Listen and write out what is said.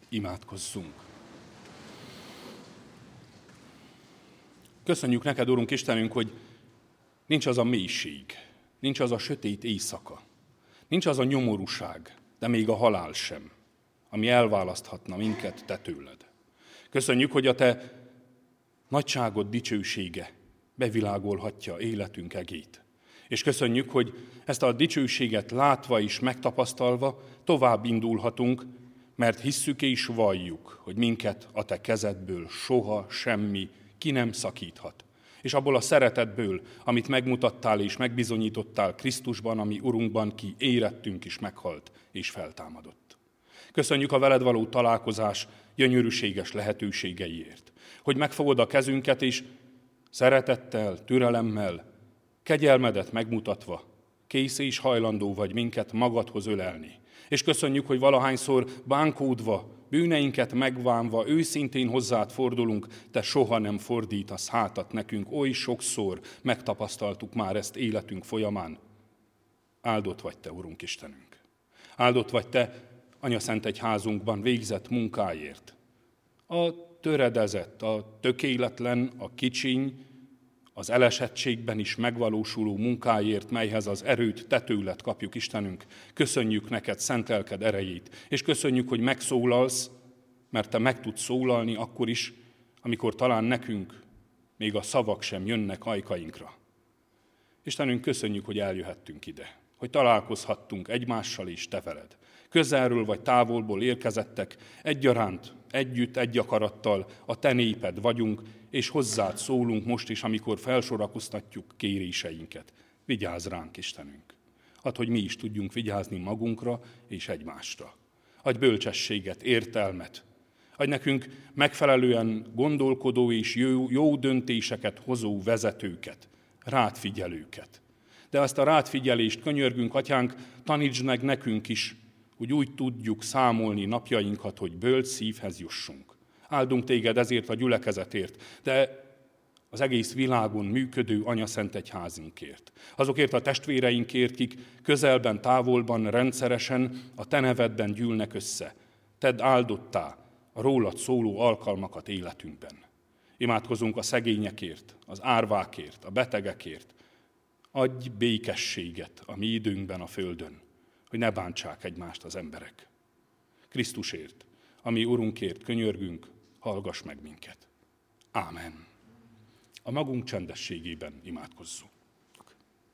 Imádkozzunk. Köszönjük neked, Urunk Istenünk, hogy nincs az a mélység, nincs az a sötét éjszaka, nincs az a nyomorúság, de még a halál sem, ami elválaszthatna minket te tőled. Köszönjük, hogy a te nagyságod dicsősége bevilágolhatja életünk egét. És köszönjük, hogy ezt a dicsőséget látva és megtapasztalva tovább indulhatunk, mert hisszük és valljuk, hogy minket a te kezedből soha semmi ki nem szakíthat. És abból a szeretetből, amit megmutattál és megbizonyítottál Krisztusban, ami Urunkban, ki érettünk is meghalt és feltámadott. Köszönjük a veled való találkozás gyönyörűséges lehetőségeiért, hogy megfogod a kezünket és szeretettel, türelemmel, kegyelmedet megmutatva, kész és hajlandó vagy minket magadhoz ölelni. És köszönjük, hogy valahányszor bánkódva, bűneinket megvánva, őszintén hozzád fordulunk, te soha nem fordítasz hátat nekünk, oly sokszor megtapasztaltuk már ezt életünk folyamán. Áldott vagy te, Urunk Istenünk. Áldott vagy te, Anyaszentegyházunkban végzett munkáért. A töredezett, a tökéletlen, a kicsiny, az elesettségben is megvalósuló munkáért, melyhez az erőt te tőled kapjuk, Istenünk. Köszönjük neked szent lelked erejét, és köszönjük, hogy megszólalsz, mert te meg tudsz szólalni akkor is, amikor talán nekünk még a szavak sem jönnek ajkainkra. Istenünk, köszönjük, hogy eljöhettünk ide, hogy találkozhattunk egymással és te veled. Közelről vagy távolból érkezettek, egyaránt, együtt, egy akarattal a te néped vagyunk, és hozzád szólunk most is, amikor felsorakoztatjuk kéréseinket. Vigyázz ránk, Istenünk! Add, hogy mi is tudjunk vigyázni magunkra és egymásra. Adj bölcsességet, értelmet. Adj nekünk megfelelően gondolkodó és jó döntéseket hozó vezetőket, rád figyelőket. De ezt a rád figyelést, könyörgünk, Atyánk, tanítsd meg nekünk is, hogy úgy tudjuk számolni napjainkat, hogy bölcs szívhez jussunk. Áldunk téged ezért a gyülekezetért, de az egész világon működő Anyaszentegyházunkért. Azokért a testvéreinkért, kik közelben, távolban, rendszeresen a te nevedben gyűlnek össze. Tedd áldottá a rólad szóló alkalmakat életünkben. Imádkozunk a szegényekért, az árvákért, a betegekért. Adj békességet a mi időnkben a földön, hogy ne bántsák egymást az emberek. Krisztusért, ami Urunkért könyörgünk, hallgass meg minket. Ámen. A magunk csendességében imádkozzunk.